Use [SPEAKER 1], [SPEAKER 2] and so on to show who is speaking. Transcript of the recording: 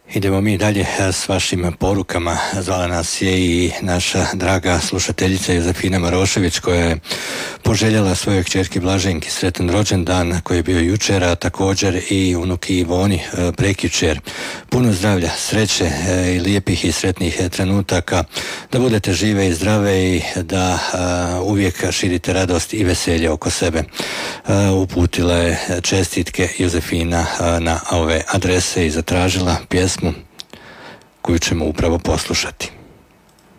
[SPEAKER 1] Idemo mi dalje s vašim porukama. Zvala nas je i naša draga slušateljica Jozefina Marošević, koja je poželjela svojoj kćerki Blaženki sretan rođendan koji je bio jučer, a također i unuki Ivoni prekjučer. Puno zdravlja, sreće i lijepih i sretnih trenutaka, da budete žive i zdrave i da uvijek širite radost i veselje oko sebe. Uputila je čestitke Jozefina na ove adrese i zatražila pjesmu koju ćemo upravo poslušati.